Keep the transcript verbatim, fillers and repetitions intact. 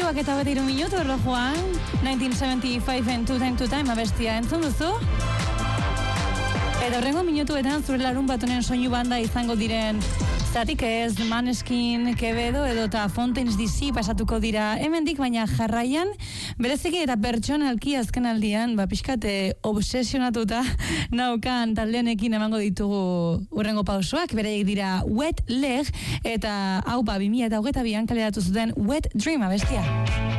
Zazpiak eta bat iru minutu erlojuan, nineteen seventy-five and two time to time abestia entzun duzu. Eta horrengo minutuetan zure larun batonen soinu banda izango diren Zatik ez, Maneskin, Quevedo edo eta Fontaines D C pasatuko dira hemendik, baina jarraian bereziki eta pertsonalki azken aldian, ba, pixkate obsesionatuta naukan taldeanekin emango ditugu urrengo pausoak, bereiek dira Wet Leg eta hau ba, bi mila hogeita bian kaleratu zuten Wet Dream abestia.